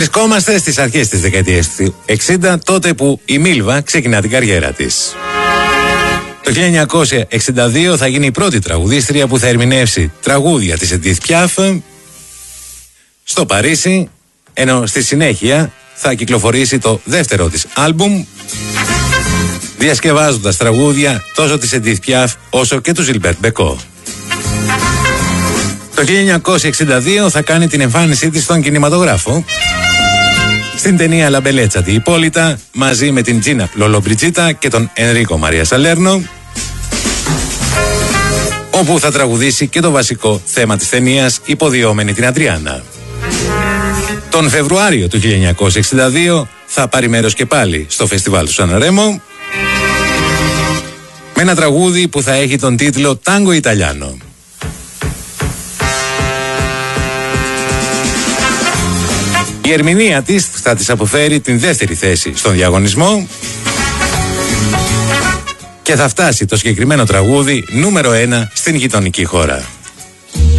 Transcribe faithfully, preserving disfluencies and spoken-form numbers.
Βρισκόμαστε στις αρχές της δεκαετίας του εξήντα, τότε που η Μίλβα ξεκινά την καριέρα της. Το χίλια εννιακόσια εξήντα δύο θα γίνει η πρώτη τραγουδίστρια που θα ερμηνεύσει τραγούδια της Edith Piaf στο Παρίσι, ενώ στη συνέχεια θα κυκλοφορήσει το δεύτερο της άλμπουμ, διασκευάζοντας τραγούδια τόσο της Edith Piaf όσο και του Gilbert Bécaud. Το χίλια εννιακόσια εξήντα δύο θα κάνει την εμφάνισή της στον κινηματογράφο, στην ταινία La Bellezza di Ippolita, μαζί με την Τζίνα Λολομπριτζίτα και τον Ενρίκο Μαρία Σαλέρνο, όπου θα τραγουδήσει και το βασικό θέμα της ταινίας, υποδιόμενη την Αντριάννα. Τον Φεβρουάριο του χίλια εννιακόσια εξήντα δύο θα πάρει μέρος και πάλι στο φεστιβάλ του Σαν Ρέμο με ένα τραγούδι που θα έχει τον τίτλο Τάγκο Ιταλιάνο. Η ερμηνεία της θα της αποφέρει την δεύτερη θέση στον διαγωνισμό και θα φτάσει το συγκεκριμένο τραγούδι νούμερο ένα στην γειτονική χώρα.